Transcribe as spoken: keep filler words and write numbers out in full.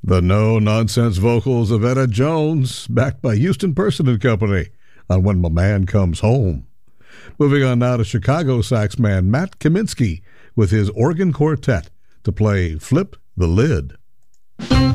The no-nonsense vocals of Etta Jones, backed by Houston Person and Company, on When My Man Comes Home. Moving on now to Chicago sax man Matt Kaminsky with his organ quartet to play Flip the Lid.